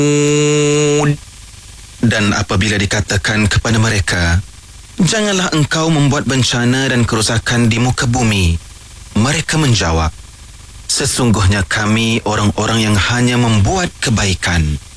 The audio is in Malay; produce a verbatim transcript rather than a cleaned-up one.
Dan apabila dikatakan kepada mereka, janganlah engkau membuat bencana dan kerusakan di muka bumi, mereka menjawab, sesungguhnya kami orang-orang yang hanya membuat kebaikan.